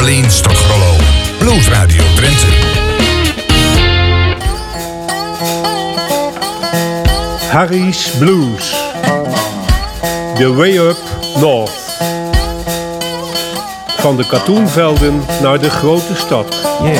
Orleans tot Grollo. Blues Radio Drenthe. Harry's Blues. The Way Up North. Van de katoenvelden naar de grote stad.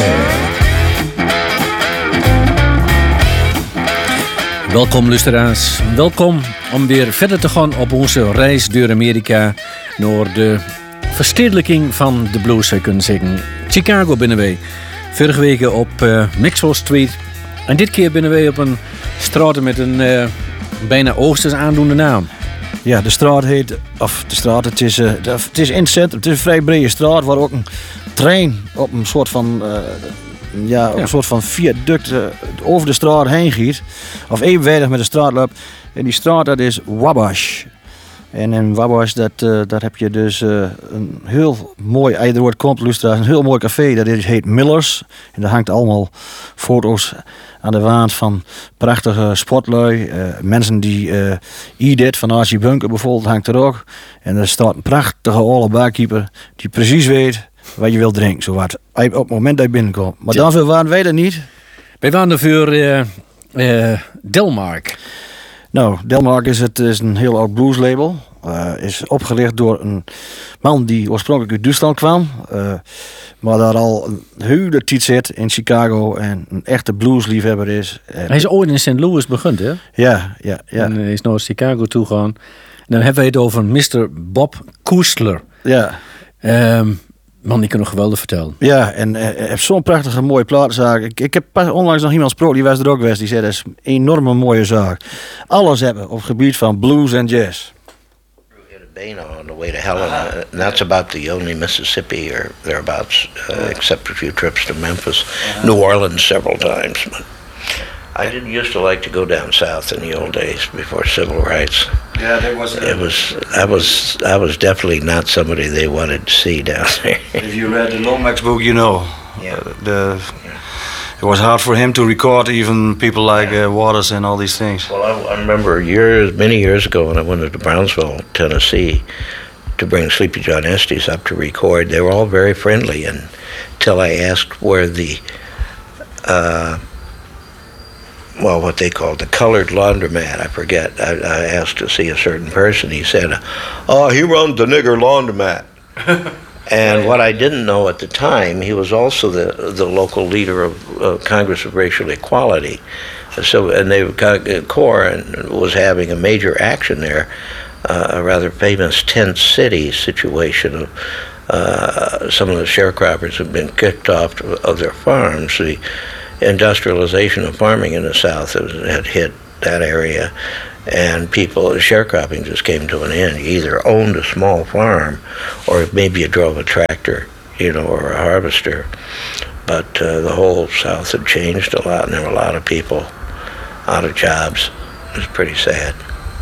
Welkom luisteraars. Welkom om weer verder te gaan op onze reis door Amerika naar de verstedelijking van de blues, zou je kunnen zeggen. Chicago binnen wij. Vorige week op Maxwell Street. En dit keer binnen wij op een straat met een bijna oosters aandoende naam. Ja, de straat heet... het is in het centrum. Het is een vrij brede straat waar ook een trein op een soort van... een soort van viaduct over de straat heen giet. Of evenwijdig met de straat loopt. En die straat, dat is Wabash. En in Wabash, daar heb je dus een heel mooi, als je er wordt komt, luisteraars, een heel mooi café. Dat heet Millers. En daar hangt allemaal foto's aan de wand van prachtige sportlui. Mensen die Edith van Archie Bunker bijvoorbeeld hangt er ook. En er staat een prachtige oude barkeeper die precies weet wat je wilt drinken. Zo wat, op het moment dat je binnenkomt. Maar daarvoor waren wij er niet. Wij waren er voor Delmark. Nou, Delmark is een heel oud blueslabel. Is opgericht door een man die oorspronkelijk uit Duitsland kwam. Maar daar al een hele tijd zit in Chicago en een echte bluesliefhebber is. Hij is ooit in St. Louis begonnen, hè? Ja. En hij is naar Chicago toe gegaan. En dan hebben wij het over Mr. Bob Koestler. Ja. Man, die kan nog geweldig vertellen. Ja, en heeft zo'n prachtige mooie platenzaak. Ik heb pas onlangs nog iemand gesproken, die was er ook geweest. Die zei, dat is een enorme mooie zaak. Alles hebben op het gebied van blues en jazz. Dana on the way to Helena, and that's about the only Mississippi or thereabouts, except a few trips to Memphis, New Orleans several times. But I did used to like to go down south in the old days before civil rights. Yeah, there was. I was definitely not somebody they wanted to see down there. If you read the Lomax book, you know. Yeah. It was hard for him to record even people like Waters and all these things. Well, I remember many years ago when I went to Brownsville, Tennessee, to bring Sleepy John Estes up to record. They were all very friendly until I asked where the, what they called the colored laundromat, I forget. I asked to see a certain person. He said, he runs the nigger laundromat. And what I didn't know at the time, he was also the local leader of Congress of Racial Equality. So, and CORE was having a major action there, a rather famous tent city situation of some of the sharecroppers had been kicked off of their farms. The industrialization of farming in the South had hit that area. And sharecropping just came to an end. You either owned a small farm, or maybe you drove a tractor, or a harvester. But the whole South had changed a lot, and there were a lot of people out of jobs. It was pretty sad.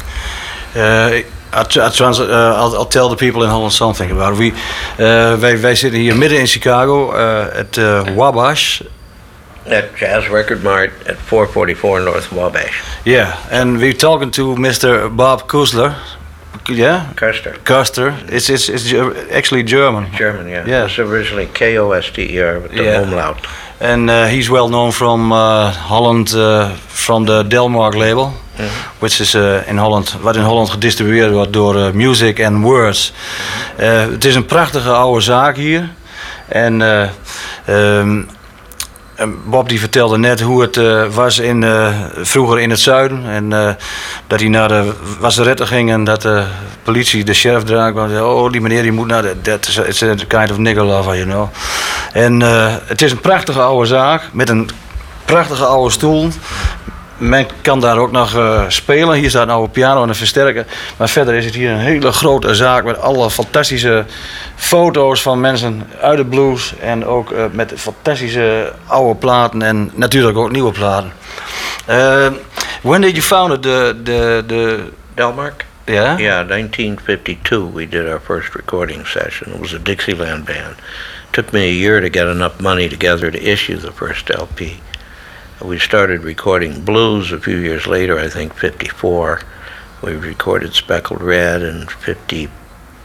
I'll tell the people in Holland something about it. Wij zitten hier midden in Chicago, at Wabash. At Jazz Record Mart at 444 North Wabash. Yeah, and we're talking to Mr. Bob Koestler. Yeah? Koester. It's actually German. German, yeah. Yeah. It's originally Koster with the umlaut. And he's well known from Holland, from the Delmark label. Mm-hmm. Which is in Holland, wat in Holland gedistribueerd wordt door Music and Words. Het is een prachtige oude zaak hier. En Bob die vertelde net hoe het was vroeger in het zuiden. En dat hij naar de wasseretten ging en dat de politie, de sheriff eraan kwam. Oh, die meneer die moet naar it's a kind of nigger lover, you know. En het is een prachtige oude zaak met een prachtige oude stoel. Men kan daar ook nog spelen. Hier staat een oude piano en een versterker. Maar verder is het hier een hele grote zaak met alle fantastische foto's van mensen uit de blues. En ook met fantastische oude platen en natuurlijk ook nieuwe platen. When did you found the Delmark? Yeah? Yeah, 1952 we did our first recording session. It was a Dixieland band. It took me a year to get enough money together to issue the first LP. We started recording blues a few years later, I think 54. We recorded Speckled Red in 55,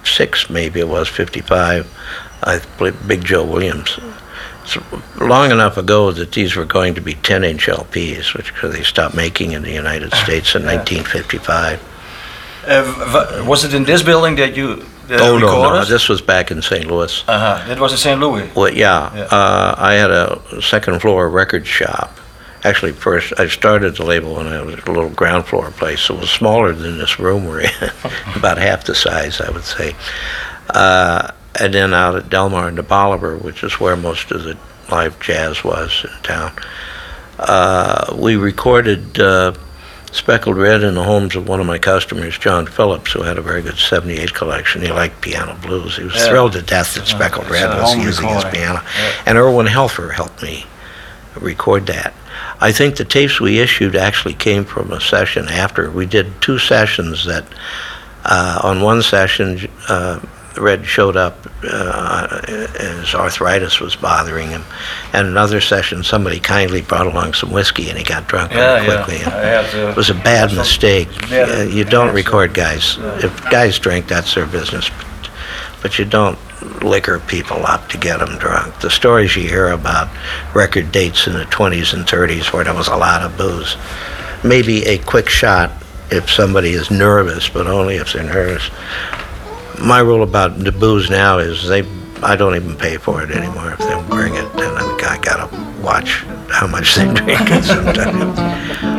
56, maybe it was 55. I played Big Joe Williams. It's long enough ago that these were going to be 10-inch LPs, which they stopped making in the United States in 1955. Was it in this building that you No, recorded? this was back in St. Louis. It was in St. Louis. Well, I had a second floor record shop. Actually, first I started the label when I was at a little ground floor place. It was smaller than this room we're in, about half the size, I would say. And then out at Delmar and the Bolivar, which is where most of the live jazz was in town, we recorded Speckled Red in the homes of one of my customers, John Phillips, who had a very good 78 collection. He liked piano blues. He was thrilled to death that Speckled Red was using his piano. And Erwin Helfer helped me record that. I think the tapes we issued actually came from a session after. We did 2 sessions that, on one session, Red showed up, his arthritis was bothering him. And another session, somebody kindly brought along some whiskey and he got drunk very quickly. It was a bad mistake. You don't record guys. If guys drink, that's their business. But you don't liquor people up to get them drunk. The stories you hear about record dates in the 20s and 30s where there was a lot of booze. Maybe a quick shot if somebody is nervous, but only if they're nervous. My rule about the booze now is I don't even pay for it anymore. If they bring it, then I gotta watch how much they drink sometimes.